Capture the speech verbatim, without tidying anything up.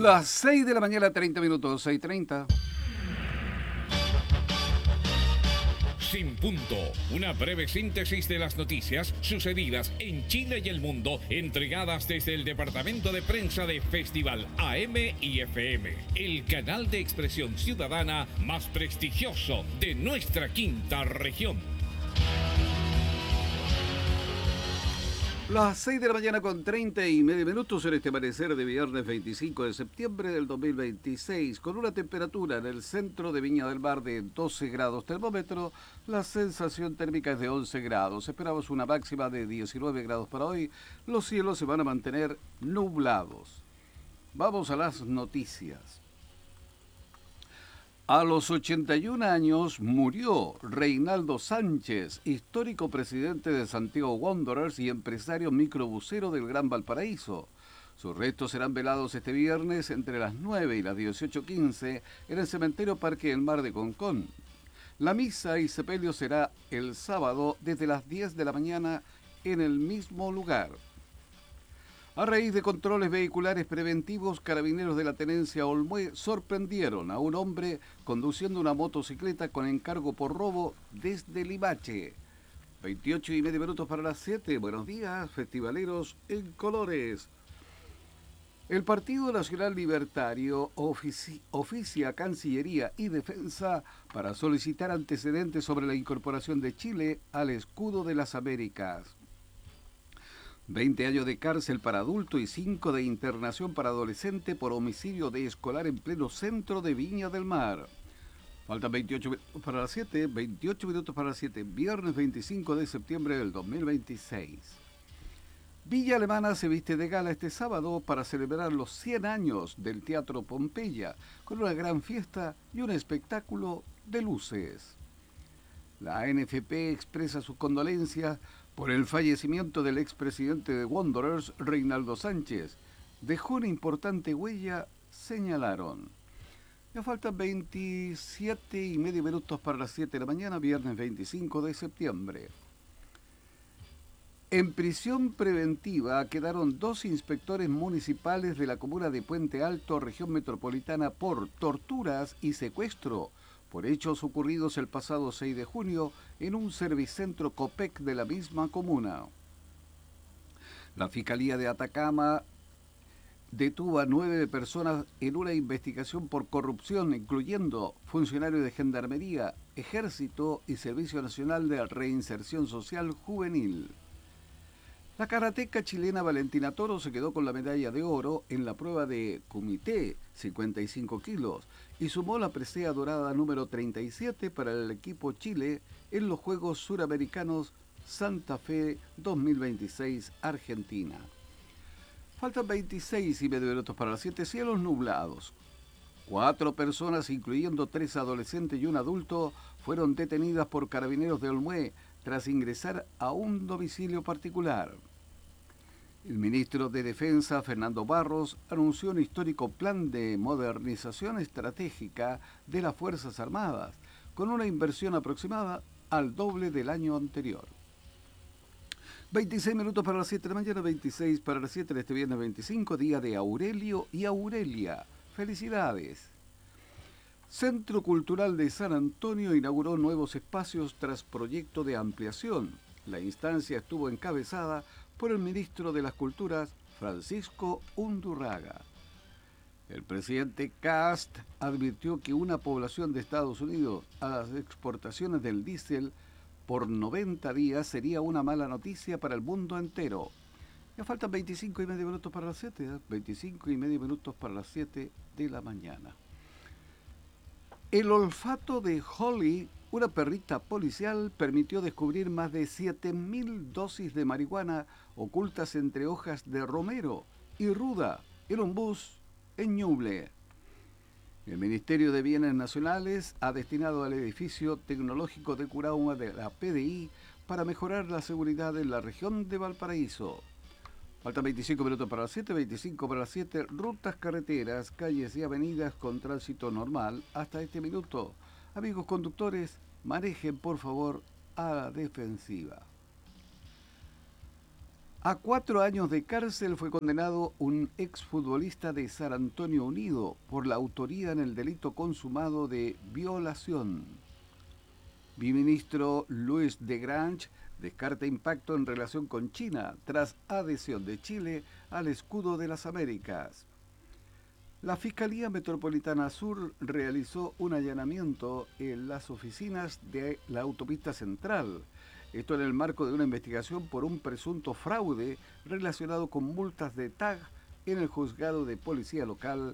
Las seis de la mañana, treinta minutos, seis treinta. Sin punto, una breve síntesis de las noticias sucedidas en Chile y el mundo, entregadas desde el departamento de prensa de Festival A M y F M, el canal de expresión ciudadana más prestigioso de nuestra quinta región. Las seis de la mañana con treinta y medio minutos en este amanecer de viernes veinticinco de septiembre del dos mil veintiséis, con una temperatura en el centro de Viña del Mar de doce grados termómetro, la sensación térmica es de once grados. Esperamos una máxima de diecinueve grados para hoy. Los cielos se van a mantener nublados. Vamos a las noticias. A los ochenta y un años murió Reinaldo Sánchez, histórico presidente de Santiago Wanderers y empresario microbusero del Gran Valparaíso. Sus restos serán velados este viernes entre las nueve y las dieciocho quince en el cementerio Parque del Mar de Concón. La misa y sepelio será el sábado desde las diez de la mañana en el mismo lugar. A raíz de controles vehiculares preventivos, carabineros de la tenencia Olmué sorprendieron a un hombre conduciendo una motocicleta con encargo por robo desde Limache. veintiocho y medio minutos para las siete. Buenos días, festivaleros en colores. El Partido Nacional Libertario ofici- oficia Cancillería y Defensa para solicitar antecedentes sobre la incorporación de Chile al escudo de las Américas. veinte años de cárcel para adulto y cinco de internación para adolescente por homicidio de escolar en pleno centro de Viña del Mar. Faltan veintiocho minutos para las siete, veintiocho minutos para las siete, viernes veinticinco de septiembre del dos mil veintiséis. Villa Alemana se viste de gala este sábado para celebrar los cien años del Teatro Pompeya, con una gran fiesta y un espectáculo de luces. La A N F P expresa sus condolencias por el fallecimiento del expresidente de Wanderers, Reinaldo Sánchez. Dejó una importante huella, señalaron. Ya faltan veintisiete y medio minutos para las siete de la mañana, viernes veinticinco de septiembre. En prisión preventiva quedaron dos inspectores municipales de la comuna de Puente Alto, región metropolitana, por torturas y secuestro, por hechos ocurridos el pasado seis de junio en un servicentro Copec de la misma comuna. La Fiscalía de Atacama detuvo a nueve personas en una investigación por corrupción, incluyendo funcionarios de Gendarmería, Ejército y Servicio Nacional de Reinserción Social Juvenil. La karateca chilena Valentina Toro se quedó con la medalla de oro en la prueba de kumité, cincuenta y cinco kilos, y sumó la presea dorada número treinta y siete para el equipo Chile en los Juegos Suramericanos Santa Fe dos mil veintiséis, Argentina. Faltan veintiséis y medio minutos para las siete, cielos nublados. Cuatro personas, incluyendo tres adolescentes y un adulto, fueron detenidas por carabineros de Olmué tras ingresar a un domicilio particular. El ministro de Defensa, Fernando Barros, anunció un histórico plan de modernización estratégica de las Fuerzas Armadas, con una inversión aproximada al doble del año anterior. veintiséis minutos para las siete de la mañana, veintiséis para las siete de este viernes veinticinco, día de Aurelio y Aurelia. ¡Felicidades! Centro Cultural de San Antonio inauguró nuevos espacios tras proyecto de ampliación. La instancia estuvo encabezada por el ministro de las Culturas, Francisco Undurraga. El presidente Kast advirtió que una población de Estados Unidos a las exportaciones del diésel por noventa días sería una mala noticia para el mundo entero. Ya faltan veinticinco y medio minutos para las siete, ¿eh? veinticinco y medio minutos para las siete de la mañana. El olfato de Holly, una perrita policial, permitió descubrir más de siete mil dosis de marihuana ocultas entre hojas de romero y ruda en un bus en Ñuble. El Ministerio de Bienes Nacionales ha destinado al edificio tecnológico de Curauma de la P D I para mejorar la seguridad en la región de Valparaíso. Faltan veinticinco minutos para las siete, veinticinco para las siete, rutas, carreteras, calles y avenidas con tránsito normal hasta este minuto. Amigos conductores, manejen por favor a la defensiva. A cuatro años de cárcel fue condenado un exfutbolista de San Antonio Unido por la autoría en el delito consumado de violación. Biministro Luis de Grange descarta impacto en relación con China tras adhesión de Chile al escudo de las Américas. La Fiscalía Metropolitana Sur realizó un allanamiento en las oficinas de la autopista central. Esto en el marco de una investigación por un presunto fraude relacionado con multas de T A G en el juzgado de policía local